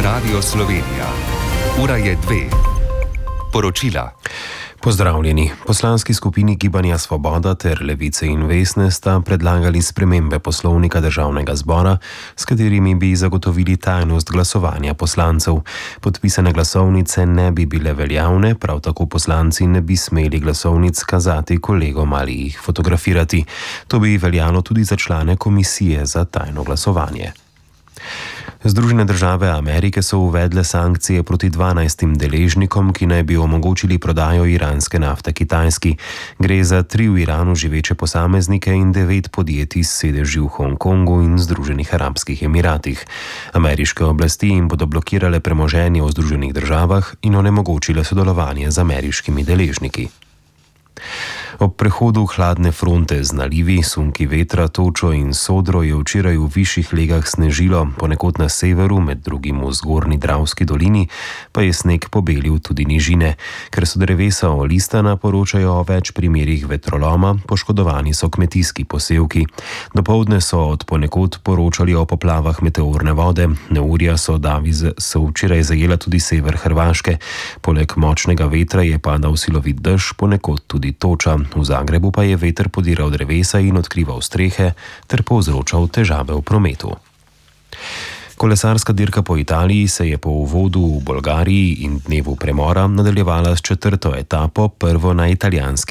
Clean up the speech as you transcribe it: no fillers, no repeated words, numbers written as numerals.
Radio Slovenija. Ura je 2. Poročila. Pozdravljeni. Poslanski skupini Gibanja Svoboda ter Levice in Vesne sta predlagali spremembe poslovnika Državnega zbora, s katerimi bi zagotovili tajnost glasovanja poslancev. Podpisane glasovnice ne bi bile veljavne, prav tako poslanci ne bi smeli glasovnic kazati kolegom ali jih fotografirati. To bi veljalo tudi za člane komisije za tajno glasovanje. Združene države Amerike so uvedle sankcije proti 12 deležnikom, ki naj bi omogočili prodajo iranske nafte Kitajski. Gre za 3 v Iranu živeče posameznike in 9 podjetij s sedeži v Hongkongu in Združenih arabskih emiratih. Ameriške oblasti jim bodo blokirale premoženje v Združenih državah in onemogočile sodelovanje z ameriškimi deležniki. Ob prehodu hladne fronte z nalivi, sunki vetra, točo in sodro je včeraj v višjih legah snežilo, ponekod na severu, med drugim v zgornji Dravski dolini, pa je sneg pobelil tudi nižine. Ker so drevesa olistana, poročajo o več primerih vetroloma, poškodovani so kmetijski posevki. Dopoldne so od ponekod poročali o poplavah meteorne vode, neurja so včeraj zajela tudi sever Hrvaške. Poleg močnega vetra je padal silovit dež, ponekod tudi toča. V Zagrebu pa je veter podiral drevesa in odkrival strehe ter povzročal težave v prometu. Kolesarska dirka po Italiji se je po uvodu v Bolgariji in dnevu premora nadaljevala s 4. etapo, prvo na italijanski